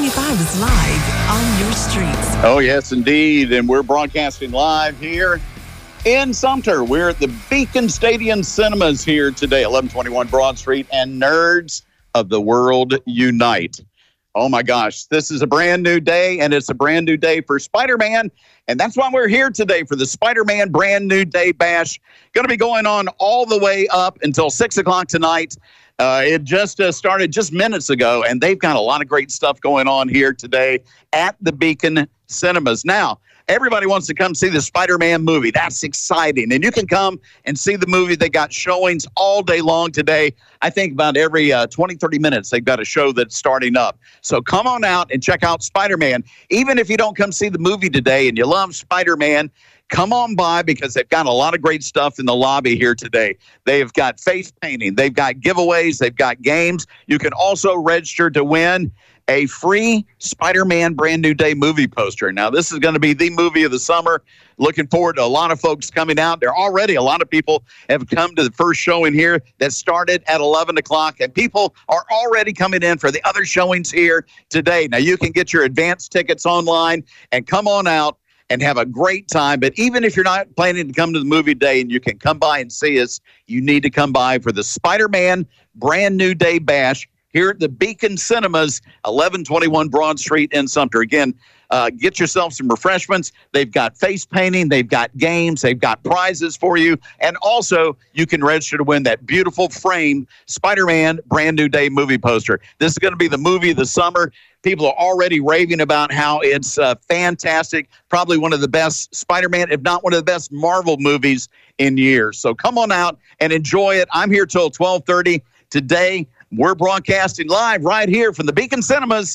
1125 is live on your streets. Oh, yes, indeed. And we're broadcasting live here in Sumter. We're at the Beacon Stadium Cinemas here today, 1121 Broad Street, and Nerds of the World Unite. Oh, my gosh. This is a brand new day, and it's a brand new day for Spider-Man. And that's why we're here today for the Spider-Man Brand New Day Bash. Going to be going on all the way up until 6 o'clock tonight. It just started just minutes ago, and they've got a lot of great stuff going on here today at the Beacon Cinemas. Now, everybody wants to come see the Spider-Man movie. That's exciting. And you can come and see the movie. They got showings all day long today. I think about every 20, 30 minutes, they've got a show that's starting up. So come on out and check out Spider-Man. Even if you don't come see the movie today and you love Spider-Man, come on by because they've got a lot of great stuff in the lobby here today. They've got face painting. They've got giveaways. They've got games. You can also register to win a free Spider-Man Brand New Day movie poster. Now, this is going to be the movie of the summer. Looking forward to a lot of folks coming out. There are already a lot of people have come to the first showing here that started at 11 o'clock, and people are already coming in for the other showings here today. Now, you can get your advance tickets online and come on out and have a great time. But even if you're not planning to come to the movie day and you can come by and see us, you need to come by for the Spider-Man Brand New Day Bash here at the Beacon Cinemas, 1121 Broad Street in Sumter. Again, get yourself some refreshments. They've got face painting. They've got games. They've got prizes for you. And also, you can register to win that beautiful framed Spider-Man Brand New Day movie poster. This is going to be the movie of the summer. People are already raving about how it's fantastic, probably one of the best Spider-Man, if not one of the best Marvel movies in years. So come on out and enjoy it. I'm here till 12:30 today. We're broadcasting live right here from the Beacon Cinemas